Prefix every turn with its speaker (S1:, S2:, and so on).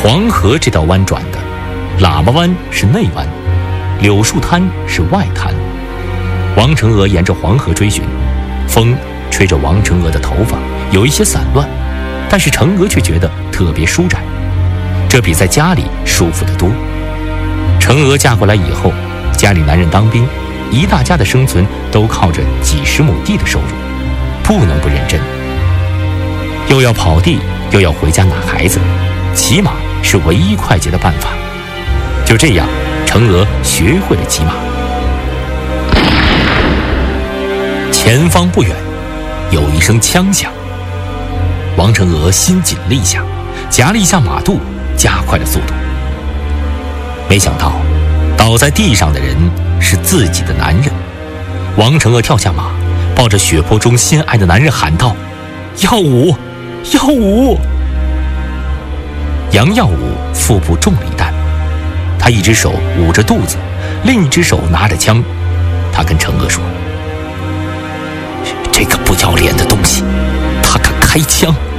S1: 黄河这道弯转的，喇嘛湾是内湾，柳树滩是外滩。王嫦娥沿着黄河追寻，风吹着王嫦娥的头发，有一些散乱，但是嫦娥却觉得特别舒展，这比在家里舒服得多。嫦娥嫁过来以后，家里男人当兵，一大家的生存都靠着几十亩地的收入，不能不认真。又要跑地，又要回家拿孩子，骑马是唯一快捷的办法。就这样，嫦娥学会了骑马。前方不远，有一声枪响。王嫦娥心紧了一下，夹了一下马肚，加快了速度。没想到，倒在地上的人是自己的男人。王嫦娥跳下马，抱着血泊中心爱的男人喊道：“耀武，耀武！”杨耀武腹部中了一弹，他一只手捂着肚子，另一只手拿着枪。他跟嫦娥说：“这个不要脸的东西，他敢开枪！”